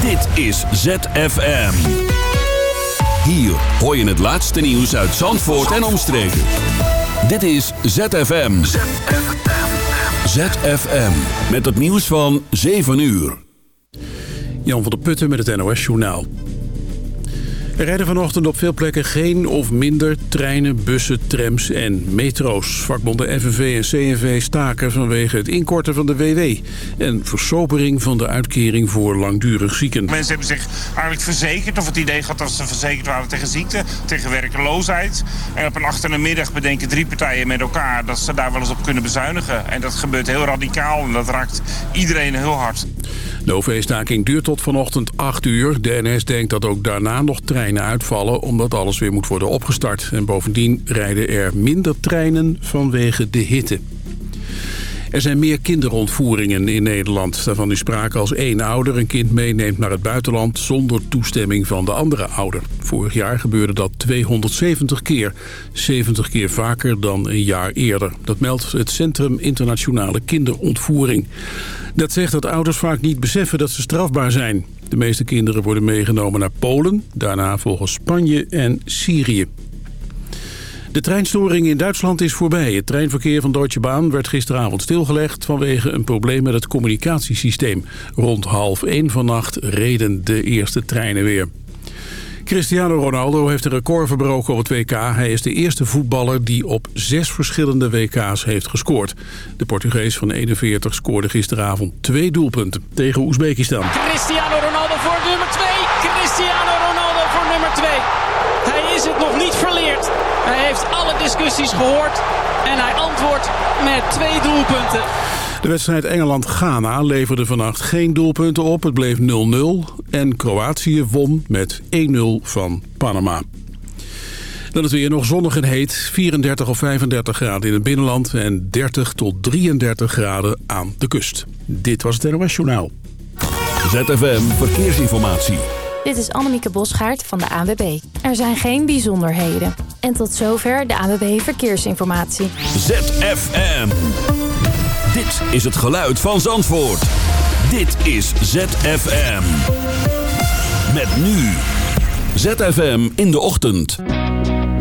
Dit is ZFM. Hier hoor je het laatste nieuws uit Zandvoort en omstreken. Dit is ZFM. ZFM. Met het nieuws van 7 uur. Jan van der Putten met het NOS-journaal. Er rijden vanochtend op veel plekken geen of minder treinen, bussen, trams en metro's. Vakbonden FNV en CNV staken vanwege het inkorten van de WW... en versobering van de uitkering voor langdurig zieken. Mensen hebben zich eigenlijk verzekerd, of het idee gehad dat ze verzekerd waren tegen ziekte, tegen werkeloosheid. En op een achtermiddag bedenken 3 partijen met elkaar dat ze daar wel eens op kunnen bezuinigen. En dat gebeurt heel radicaal en dat raakt iedereen heel hard. De OV-staking duurt tot vanochtend 8 uur. De NS denkt dat ook daarna nog treinen uitvallen, omdat alles weer moet worden opgestart. En bovendien rijden er minder treinen vanwege de hitte. Er zijn meer kinderontvoeringen in Nederland. Daarvan is sprake als 1 ouder een kind meeneemt naar het buitenland zonder toestemming van de andere ouder. Vorig jaar gebeurde dat 270 keer. 70 keer vaker dan een jaar eerder. Dat meldt het Centrum Internationale Kinderontvoering. Dat zegt dat ouders vaak niet beseffen dat ze strafbaar zijn. De meeste kinderen worden meegenomen naar Polen, daarna volgens Spanje en Syrië. De treinstoring in Duitsland is voorbij. Het treinverkeer van Deutsche Bahn werd gisteravond stilgelegd vanwege een probleem met het communicatiesysteem. Rond 12:30 vannacht reden de eerste treinen weer. Cristiano Ronaldo heeft een record verbroken op het WK. Hij is de eerste voetballer die op 6 verschillende WK's heeft gescoord. De Portugees van 41 scoorde gisteravond 2 doelpunten tegen Oezbekistan. Cristiano Ronaldo voor nummer 2. Cristiano Ronaldo voor nummer 2. Hij is het nog niet verleerd. Hij heeft alle discussies gehoord en hij antwoordt met 2 doelpunten. De wedstrijd Engeland-Ghana leverde vannacht geen doelpunten op. Het bleef 0-0 en Kroatië won met 1-0 van Panama. Dan is het weer nog zonnig en heet. 34 of 35 graden in het binnenland en 30 tot 33 graden aan de kust. Dit was het NOS Journaal. ZFM Verkeersinformatie. Dit is Annemieke Bosgaard van de ANWB. Er zijn geen bijzonderheden. En tot zover de ANWB Verkeersinformatie. ZFM. Dit is het geluid van Zandvoort. Dit is ZFM. Met nu. ZFM in de ochtend.